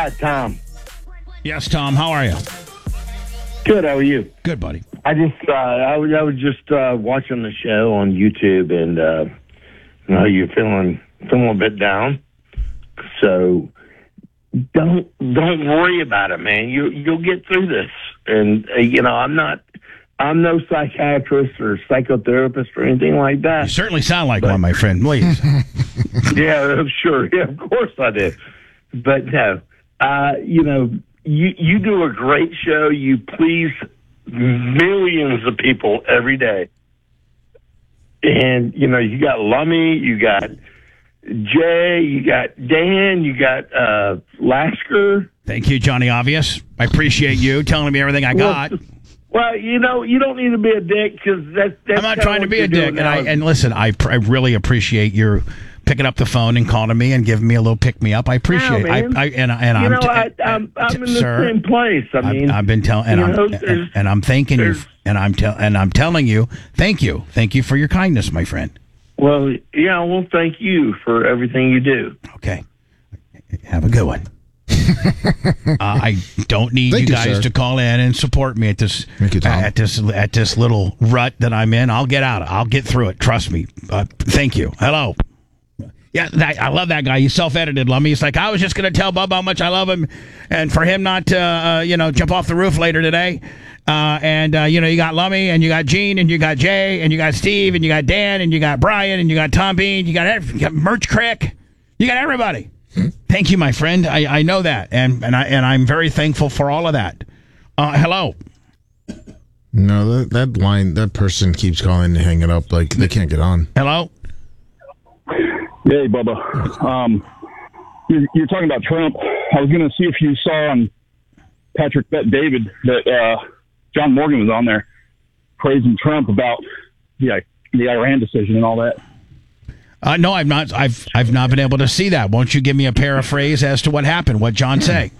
Tom. Yes, Tom. How are you? Good. How are you? Good, buddy. I was just watching the show on YouTube, and you're feeling a bit down. So don't worry about it, man. You'll get through this. And I'm no psychiatrist or psychotherapist or anything like that. You certainly sound like one, my friend. Please. Yeah, sure. Yeah, of course I do. But no, you do a great show. You please millions of people every day. And, you got Lummy, you got Jay, you got Dan, you got Lasker. Thank you, Johnny Obvious. I appreciate you telling me everything I got. Well, you don't need to be a dick, because that's I'm not trying to be a dick. And listen, I really appreciate your picking up the phone and calling me and giving me a little pick me up. I appreciate it. I'm in the same place. I've been telling, and I'm thanking you, and I'm telling you, thank you for your kindness, my friend. Well, yeah, well, thank you for everything you do. Okay, have a good one. I don't need you guys to call in and support me at this little rut that I'm in. I'll get out. I'll get through it. Trust me. Thank you. Hello. Yeah, I love that guy. He's self-edited, Lummy. He's like, I was just going to tell Bubba how much I love him, and for him not to, jump off the roof later today. You got Lummy, and you got Gene, and you got Jay, and you got Steve, and you got Dan, and you got Brian, and you got Tom Bean, you got Merch Crick, you got everybody. Thank you, my friend. I know that, and I'm very thankful for all of that. Hello. No, that person keeps calling and hanging up like they can't get on. Hello. Hey, Bubba. You're talking about Trump. I was going to see if you saw on Patrick Bet David that John Morgan was on there praising Trump about the Iran decision and all that. No, I've not. I've not been able to see that. Won't you give me a paraphrase as to what happened? What John say?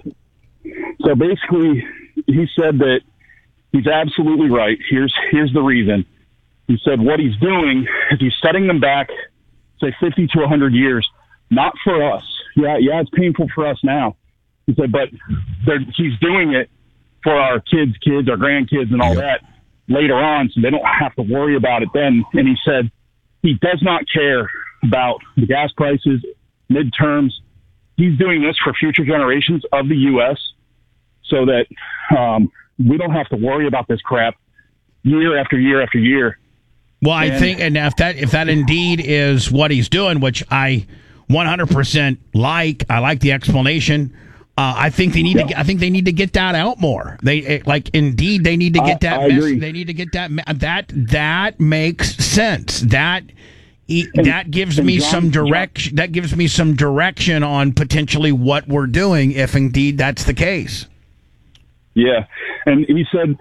So basically, he said that he's absolutely right. Here's the reason. He said what he's doing is he's setting them back, say 50 to 100 years, not for us. Yeah, it's painful for us now. He said, but he's doing it for our kids, our grandkids, and all that later on, so they don't have to worry about it then. And he said he does not care about the gas prices, midterms. He's doing this for future generations of the U.S. so that we don't have to worry about this crap year after year after year. Well, I think, and if that indeed is what he's doing, which I 100% like, I like the explanation. I think they need to. I think they need to get that out more. They need to get that. They need to get that. That makes sense. That gives me some direction. That gives me some direction on potentially what we're doing if indeed that's the case. Yeah, and he said,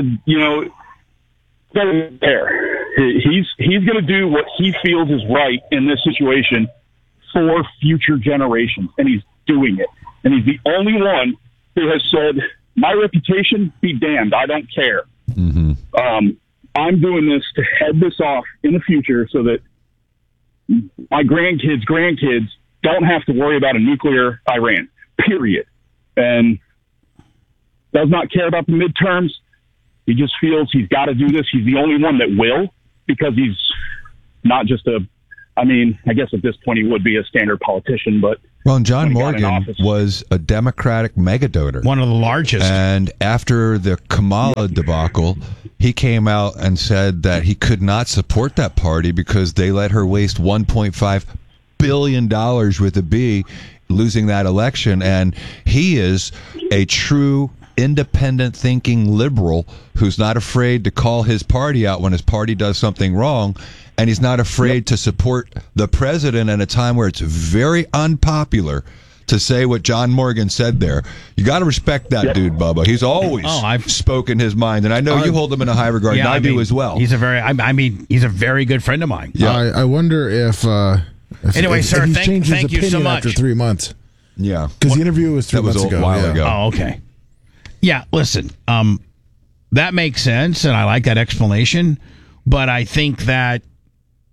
there. He's going to do what he feels is right in this situation for future generations, and he's doing it. And he's the only one who has said, my reputation be damned, I don't care. Mm-hmm. I'm doing this to head this off in the future so that my grandkids don't have to worry about a nuclear Iran, period. And does not care about the midterms. He just feels he's got to do this. He's the only one that will, because he's not just I guess at this point he would be a standard politician, but... Well, and John Morgan was a Democratic megadonor. One of the largest. And after the Kamala debacle, he came out and said that he could not support that party because they let her waste $1.5 billion with a B, losing that election. And he is a true independent thinking liberal who's not afraid to call his party out when his party does something wrong, and he's not afraid to support the president at a time where it's very unpopular to say what John Morgan said there. You got to respect that dude, Bubba. He's always spoken his mind, and I know you hold him in a high regard, and I do as well. He's a very good friend of mine. Yeah, I wonder if anyway, sir, thank you so much. After 3 months. Yeah. Because the interview was 3 months ago. A while ago. Oh, okay. Yeah, listen, that makes sense, and I like that explanation, but I think that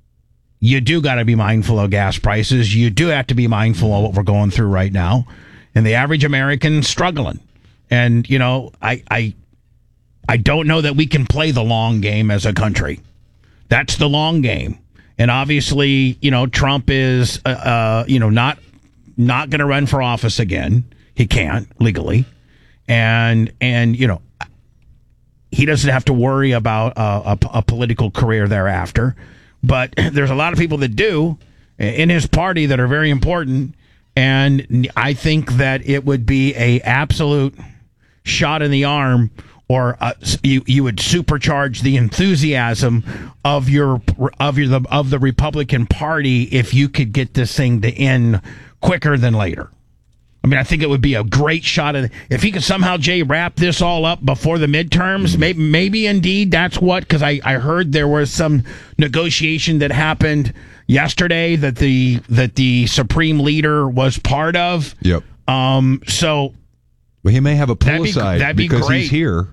you do got to be mindful of gas prices. You do have to be mindful of what we're going through right now. and the average American struggling. And, you know, I don't know that we can play the long game as a country. That's the long game. And obviously, you know, Trump is, not going to run for office again. He can't legally. And you know, he doesn't have to worry about a political career thereafter. But there's a lot of people that do in his party that are very important. And I think that it would be a absolute shot in the arm, or you would supercharge the enthusiasm of the Republican Party if you could get this thing to end quicker than later. I mean, I think it would be a great shot at if he could somehow, Jay, wrap this all up before the midterms. Maybe indeed that's what, because I heard there was some negotiation that happened yesterday that the Supreme Leader was part of. Yep. So, well, he may have a pull aside that'd be because great. He's here.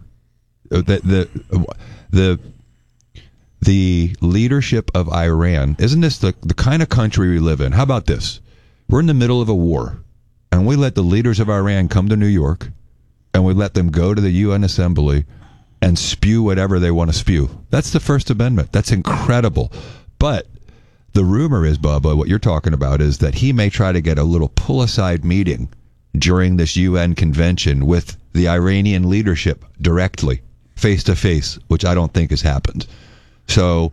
The leadership of Iran, isn't this the kind of country we live in? How about this? We're in the middle of a war, and we let the leaders of Iran come to New York, and we let them go to the UN Assembly and spew whatever they want to spew. That's the First Amendment. That's incredible. But the rumor is, Bubba, what you're talking about is that he may try to get a little pull-aside meeting during this UN convention with the Iranian leadership directly, face-to-face, which I don't think has happened. So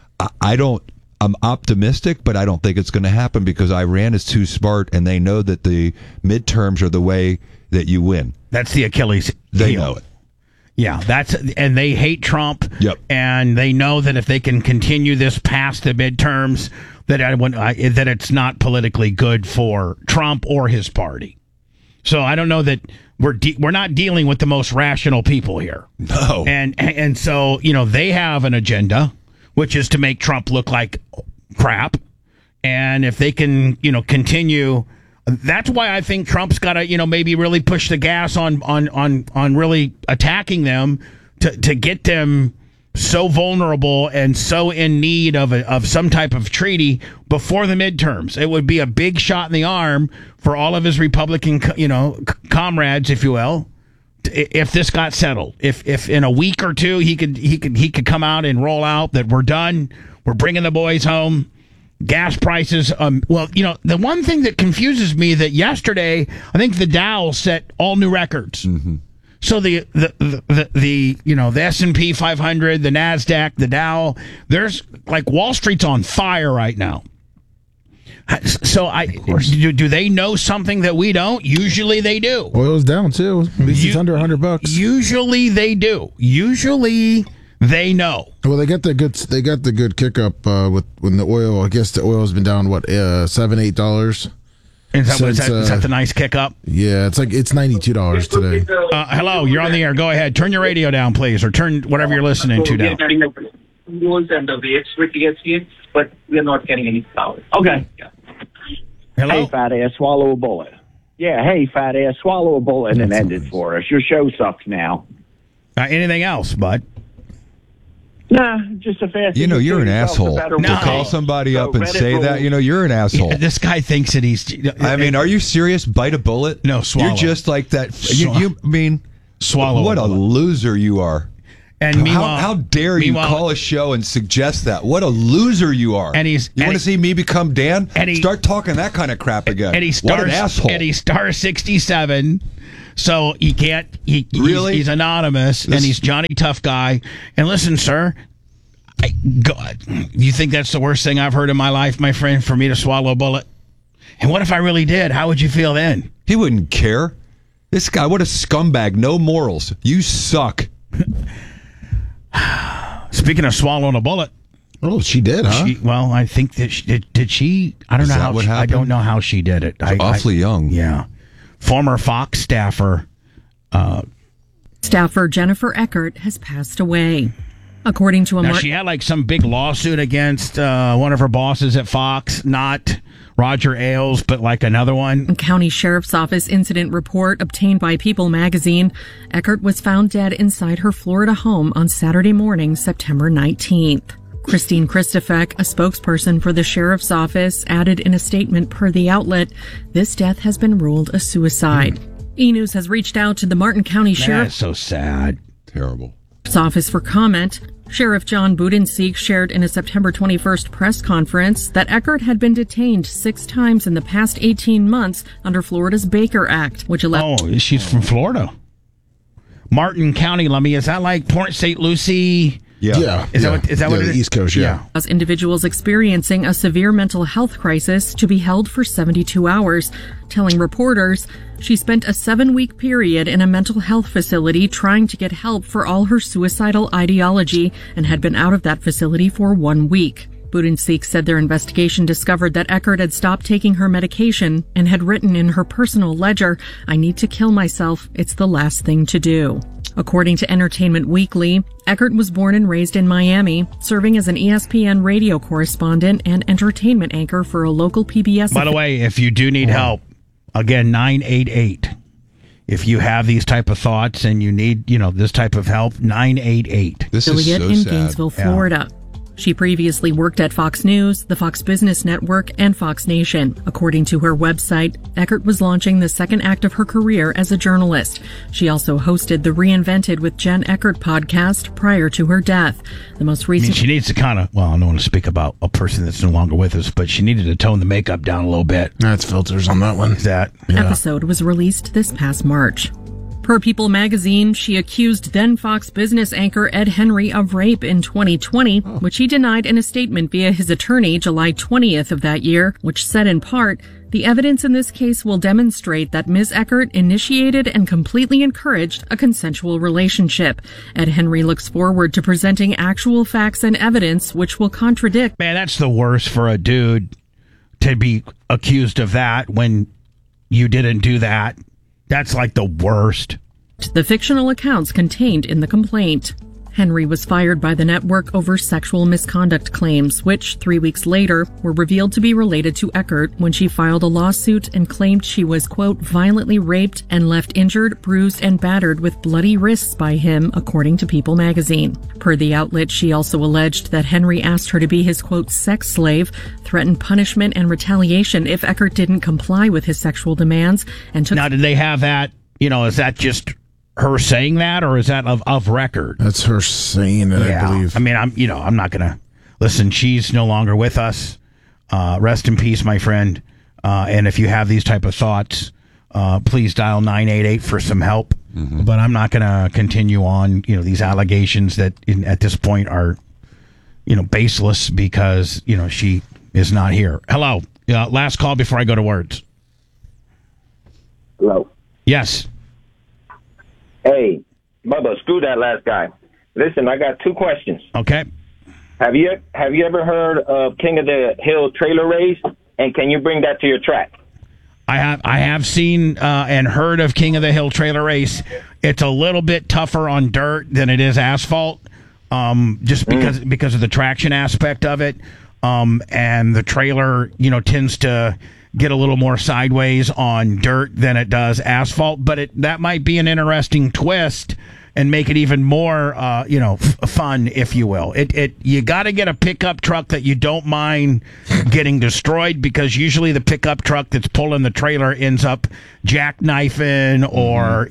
I'm optimistic, but I don't think it's going to happen because Iran is too smart, and they know that the midterms are the way that you win. That's the Achilles heel. They know it. Yeah, and they hate Trump. Yep. And they know that if they can continue this past the midterms, that it's not politically good for Trump or his party. So I don't know that we're not dealing with the most rational people here. No. And so, you know, they have an agenda, which is to make Trump look like crap. And if they can, you know, continue, that's why I think Trump's got to, you know, maybe really push the gas on really attacking them to get them so vulnerable and so in need of some type of treaty before the midterms. It would be a big shot in the arm for all of his Republican, you know, comrades, if you will, if this got settled. If in a week or two he could come out and roll out that we're done, we're bringing the boys home. Gas prices, well, you know, the one thing that confuses me that yesterday, I think the Dow set all new records. Mm-hmm. So the you know, the S&P 500, the NASDAQ, the Dow, there's like Wall Street's on fire right now. So do they know something that we don't? Usually they do. Oil's down too. At least it's under $100. Usually they do. Usually they know. Well, they got the good kick up with when the oil. I guess the oil has been down $7-8. Is that the nice kick up? Yeah, it's $92 today. Hello, you're on the air. Go ahead. Turn your radio down, please, or turn whatever you're listening to down. Getting the rules and the waves with TSC, but we're not getting any power. Okay. Yeah. Hello? Hey, fat ass, swallow a bullet. Yeah, hey, fat ass, swallow a bullet and end it for us. Your show sucks now. Anything else, bud? Nah, just a fast. You know, you're an asshole. To call somebody up and say that, you know, you're an asshole. Yeah, this guy thinks that he's. I mean, are you serious? Bite a bullet? No, swallow. You're just like that. You mean, swallow. What a loser you are. And meanwhile, how dare you call a show and suggest that? What a loser you are. And you want to see me become Dan? Start talking that kind of crap again. And what an asshole. And he's star 67. So he can't. He's anonymous, and he's Johnny Tough Guy. And listen, sir, God, you think that's the worst thing I've heard in my life, my friend, for me to swallow a bullet? And what if I really did? How would you feel then? He wouldn't care. This guy, what a scumbag. No morals. You suck. Speaking of swallowing a bullet. Oh, she did, huh? Well, I think that did she? I don't know how. I don't know how she did it. Awfully young. Yeah. Former Fox staffer. Staffer Jennifer Eckert has passed away. According to a she had like some big lawsuit against one of her bosses at Fox, not Roger Ailes, but like another one. A county sheriff's office incident report obtained by People magazine. Eckert was found dead inside her Florida home on Saturday morning, September 19th. Christine Christofek, a spokesperson for the sheriff's office, added in a statement per the outlet, this death has been ruled a suicide. E-News has reached out to the Martin County Sheriff's so sad. Terrible. Office for comment. Sheriff John Budensiek shared in a September 21st press conference that Eckert had been detained 6 times in the past 18 months under Florida's Baker Act, which allowed... Oh, she's from Florida. Martin County, Lummy, is that like Port St. Lucie? Yeah. Is that what it is? East Coast, yeah. As individuals experiencing a severe mental health crisis to be held for 72 hours, telling reporters she spent a 7-week period in a mental health facility trying to get help for all her suicidal ideology and had been out of that facility for 1 week. Budensiek said their investigation discovered that Eckert had stopped taking her medication and had written in her personal ledger, I need to kill myself. It's the last thing to do. According to Entertainment Weekly, Eckert was born and raised in Miami, serving as an ESPN radio correspondent and entertainment anchor for a local PBS. By the way, if you do need help, again, 988. If you have these type of thoughts and you need, this type of help, 988. This is so in sad. Gainesville, Florida. She previously worked at Fox News, the Fox Business Network, and Fox Nation. According to her website, Eckert was launching the second act of her career as a journalist. She also hosted the Reinvented with Jen Eckert podcast prior to her death. The most recent... she needs to kind of, I don't want to speak about a person that's no longer with us, but she needed to tone the makeup down a little bit. That's filters on that one. Episode was released this past March. Per People magazine, she accused then Fox Business anchor Ed Henry of rape in 2020, which he denied in a statement via his attorney July 20th of that year, which said in part, the evidence in this case will demonstrate that Ms. Eckert initiated and completely encouraged a consensual relationship. Ed Henry looks forward to presenting actual facts and evidence which will contradict. Man, that's the worst for a dude to be accused of that when you didn't do that. That's like the worst. The fictional accounts contained in the complaint. Henry was fired by the network over sexual misconduct claims, which 3 weeks later were revealed to be related to Eckert when she filed a lawsuit and claimed she was, quote, violently raped and left injured, bruised, and battered with bloody wrists by him, according to People magazine. Per the outlet, she also alleged that Henry asked her to be his, quote, sex slave, threatened punishment and retaliation if Eckert didn't comply with his sexual demands, and took... Now, did they have that, is that just her saying that, or is that of record? That's her saying it, I believe. I mean, I'm not gonna listen. She's no longer with us. Rest in peace, my friend. And if you have these type of thoughts, please dial 988 for some help. Mm-hmm. But I'm not gonna continue on. These allegations that at this point are, baseless because she is not here. Hello. Last call before I go to words. Hello. Yes. Hey, Bubba, screw that last guy. Listen, I got 2 questions. Okay. Have you ever heard of King of the Hill trailer race? And can you bring that to your track? I have seen and heard of King of the Hill trailer race. It's a little bit tougher on dirt than it is asphalt, just because of the traction aspect of it. And the trailer, tends to get a little more sideways on dirt than it does asphalt, but that might be an interesting twist and make it even more, fun, if you will. You got to get a pickup truck that you don't mind getting destroyed, because usually the pickup truck that's pulling the trailer ends up jackknifing, or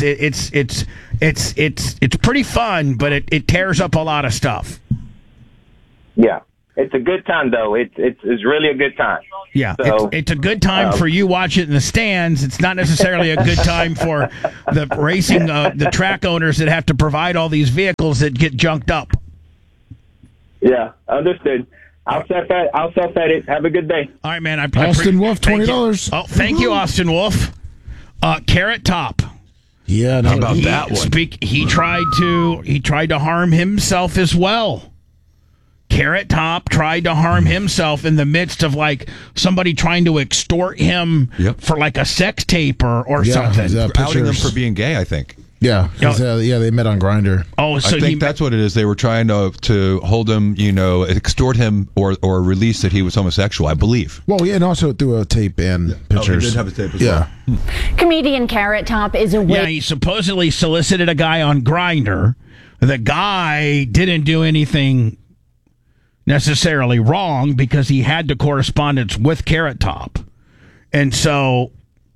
it's pretty fun, but it tears up a lot of stuff. Yeah. It's a good time, though. It's really a good time. Yeah, so, it's a good time for you watch it in the stands. It's not necessarily a good time for the racing, the track owners that have to provide all these vehicles that get junked up. Yeah, understood. I'll set it. Have a good day. All right, man. Austin Wolf, $20. Oh, thank you, Austin Wolf. Carrot Top. Yeah, how about that one? He tried to harm himself as well. Carrot Top tried to harm himself in the midst of somebody trying to extort him for a sex tape or something. Outing him for being gay, I think. Yeah, they met on Grindr. Oh, so I think that's what it is. They were trying to hold him, extort him or release that he was homosexual, I believe. Well, yeah, and also through a tape and pictures. He did have a tape as well. Comedian Carrot Top is away. Yeah, he supposedly solicited a guy on Grindr. The guy didn't do anything necessarily wrong because he had the correspondence with Carrot Top. And so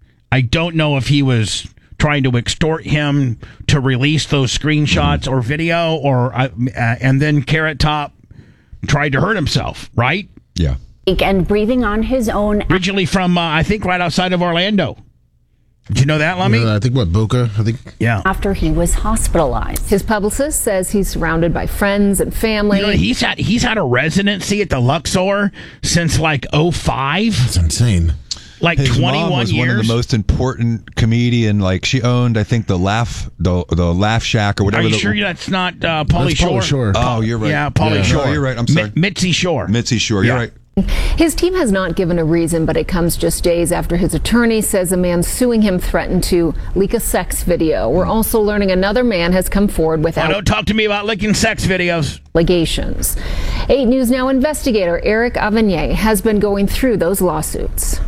I don't know if he was trying to extort him to release those screenshots or video, or and then Carrot Top tried to hurt himself, right? Yeah. And breathing on his own. Originally from, I think, right outside of Orlando. Did you know that, Lummy? I think Boca. I think. Yeah. After he was hospitalized. His publicist says he's surrounded by friends and family. You know, he's had a residency at the Luxor since like 2005. That's insane. Like his 21 mom was years. One of the most important comedian. Like she owned, I think, the Laugh Shack or whatever. Are you sure that's not Pauly Shore? Oh, you're right. Yeah, Pauly Shore. No, you're right. I'm sorry. Mitzi Shore. Mitzi Shore. You're right. His team has not given a reason, but it comes just days after his attorney says a man suing him threatened to leak a sex video. We're also learning another man has come forward with don't talk to me about leaking sex videos. Allegations. 8 News Now investigator Eric Avanier has been going through those lawsuits.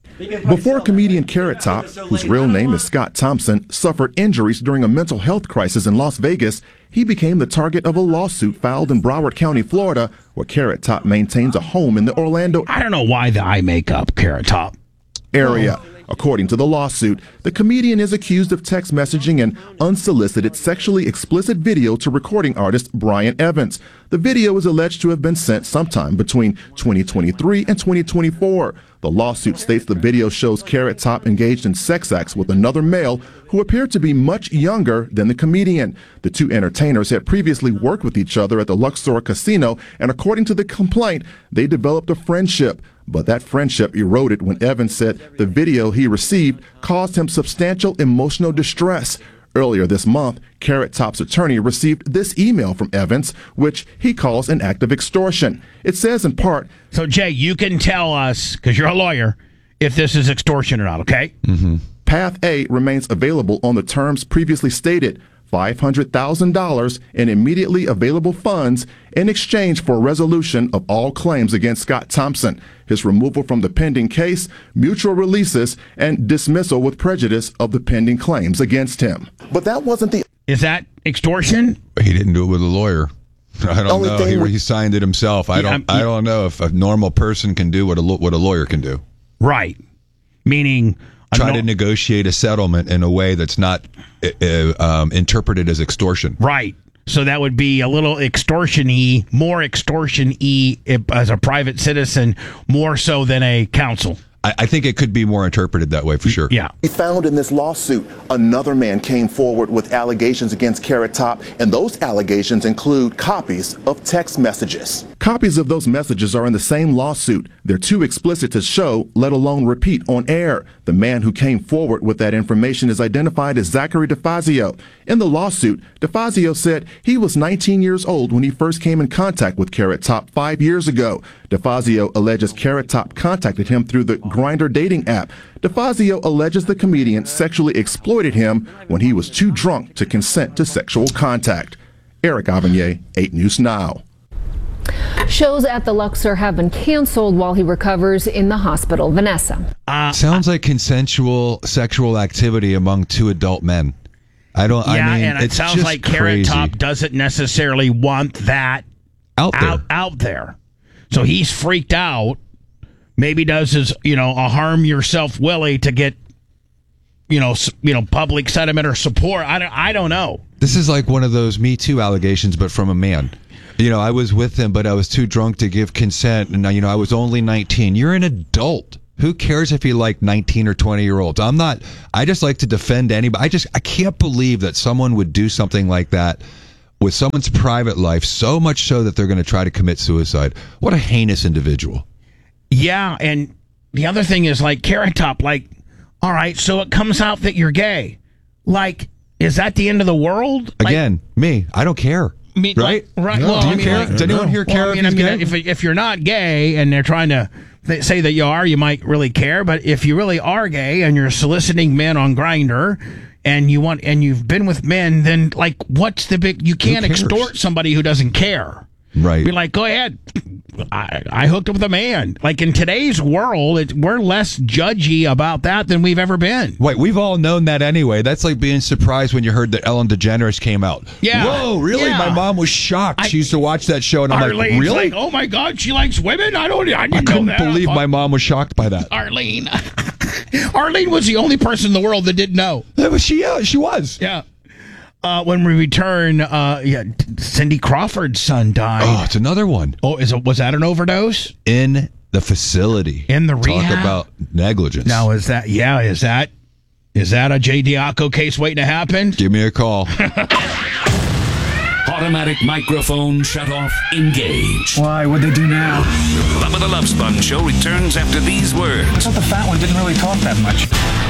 Before comedian Carrot Top, whose real name is Scott Thompson, suffered injuries during a mental health crisis in Las Vegas, he became the target of a lawsuit filed in Broward County, Florida, where Carrot Top maintains a home in the Orlando. I don't know why the eye makeup, Carrot Top. Area. According to the lawsuit, the comedian is accused of text messaging an unsolicited sexually explicit video to recording artist Brian Evans. The video is alleged to have been sent sometime between 2023 and 2024. The lawsuit states the video shows Carrot Top engaged in sex acts with another male who appeared to be much younger than the comedian. The two entertainers had previously worked with each other at the Luxor Casino, and according to the complaint, they developed a friendship. But that friendship eroded when Evans said the video he received caused him substantial emotional distress. Earlier this month, Carrot Top's attorney received this email from Evans, which he calls an act of extortion. It says in part, So, Jay, you can tell us, because you're a lawyer, if this is extortion or not, okay? Mm-hmm. Path A remains available on the terms previously stated, $500,000 in immediately available funds in exchange for resolution of all claims against Scott Thompson, his removal from the pending case, mutual releases, and dismissal with prejudice of the pending claims against him. But that wasn't the... Is that extortion? He didn't do it with a lawyer. I don't know. He signed it himself. I don't know if a normal person can do what a lawyer can do. Right. Meaning... Try to negotiate a settlement in a way that's not interpreted as extortion. Right. So that would be a little extortion-y, more extortion-y as a private citizen, more so than a counsel. I think it could be more interpreted that way for sure. Yeah. He found in this lawsuit, another man came forward with allegations against Carrot Top, and those allegations include copies of text messages. Copies of those messages are in the same lawsuit. They're too explicit to show, let alone repeat on air. The man who came forward with that information is identified as Zachary DeFazio. In the lawsuit, DeFazio said he was 19 years old when he first came in contact with Carrot Top 5 years ago. DeFazio alleges Carrot Top contacted him through the Grindr dating app. DeFazio alleges the comedian sexually exploited him when he was too drunk to consent to sexual contact. Eric Avanier, 8 News Now. Shows at the Luxor have been canceled while he recovers in the hospital. Vanessa. Sounds like consensual sexual activity among two adult men. I mean, and it sounds like Carrot Top doesn't necessarily want that out there. So he's freaked out. Maybe does his, a harm yourself Willie to get, public sentiment or support. I don't know. This is like one of those Me Too allegations, but from a man. I was with him, but I was too drunk to give consent. And, I was only 19. You're an adult. Who cares if you like 19 or 20-year-olds? I just like to defend anybody. I can't believe that someone would do something like that with someone's private life, so much so that they're going to try to commit suicide. What a heinous individual. Yeah, and the other thing is, Carrot Top, all right, so it comes out that you're gay. Is that the end of the world? Again, me, I don't care. Right? Right. No, well, do you care? Does anyone here care? If you're not gay and they're trying to say that you are, you might really care. But if you really are gay and you're soliciting men on Grindr and you've been with men, then what's the big? You can't extort somebody who doesn't care. Right. Be like, go ahead. I hooked up with a man. Like in today's world, we're less judgy about that than we've ever been. Wait, we've all known that anyway. That's like being surprised when you heard that Ellen DeGeneres came out. Yeah. Whoa, really? Yeah. My mom was shocked. She used to watch that show, and I'm Arlene's like, really? like, oh my God, she likes women? I couldn't believe my mom was shocked by that. Arlene. Arlene was the only person in the world that didn't know. She was. Yeah. When we return, Cindy Crawford's son died. Oh, it's another one. Oh, was that an overdose? In the facility. In the rehab? Talk about negligence. Now, is that a Jay Diaco case waiting to happen? Give me a call. Automatic microphone shut off. Engage. Why? What'd they do now? Bubba the Love Sponge Show returns after these words. I thought the fat one didn't really talk that much.